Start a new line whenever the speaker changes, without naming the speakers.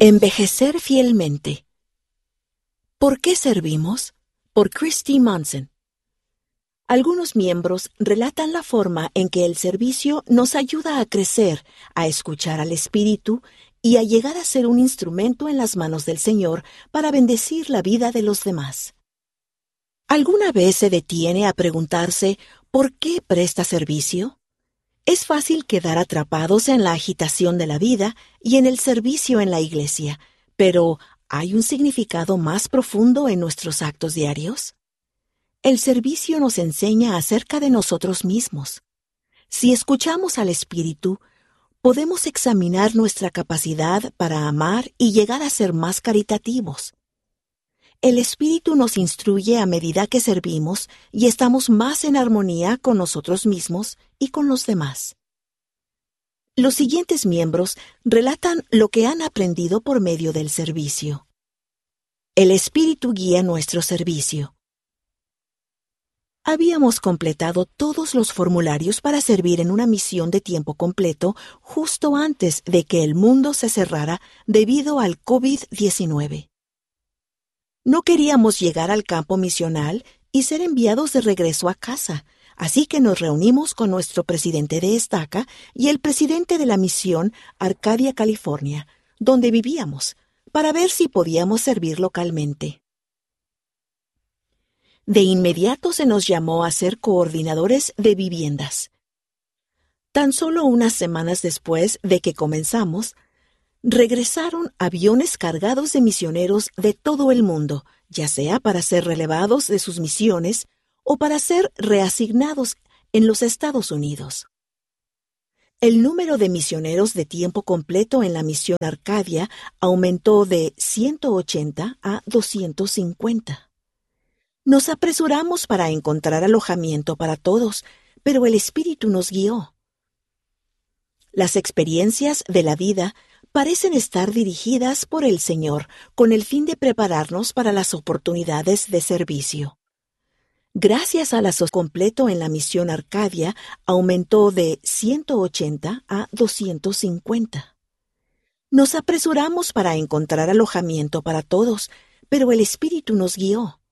Envejecer fielmente. ¿Por qué servimos? Por Christy Monson. Algunos miembros relatan la forma en que el servicio nos ayuda a crecer, a escuchar al Espíritu y a llegar a ser un instrumento en las manos del Señor para bendecir la vida de los demás. ¿Alguna vez se detiene a preguntarse por qué presta servicio? Es fácil quedar atrapados en la agitación de la vida y en el servicio en la iglesia, pero ¿hay un significado más profundo en nuestros actos diarios? El servicio nos enseña acerca de nosotros mismos. Si escuchamos al Espíritu, podemos examinar nuestra capacidad para amar y llegar a ser más caritativos. El Espíritu nos instruye a medida que servimos y estamos más en armonía con nosotros mismos y con los demás. Los siguientes miembros relatan lo que han aprendido por medio del servicio. El Espíritu guía nuestro servicio. Habíamos completado todos los formularios para servir en una misión de tiempo completo justo antes de que el mundo se cerrara debido al COVID-19. No queríamos llegar al campo misional y ser enviados de regreso a casa, así que nos reunimos con nuestro presidente de estaca y el presidente de la misión Arcadia, California, donde vivíamos, para ver si podíamos servir localmente. De inmediato se nos llamó a ser coordinadores de viviendas. Tan solo unas semanas después de que comenzamos, regresaron aviones cargados de misioneros de todo el mundo, ya sea para ser relevados de sus misiones o para ser reasignados en los Estados Unidos. El número de misioneros de tiempo completo en la misión Arcadia aumentó de 180 a 250. Nos apresuramos para encontrar alojamiento para todos, pero el Espíritu nos guió. Las experiencias de la vida parecen estar dirigidas por el Señor con el fin de prepararnos para las oportunidades de servicio. Gracias a la completo en la misión Arcadia, aumentó de 180 a 250. Nos apresuramos para encontrar alojamiento para todos, pero el Espíritu nos guió.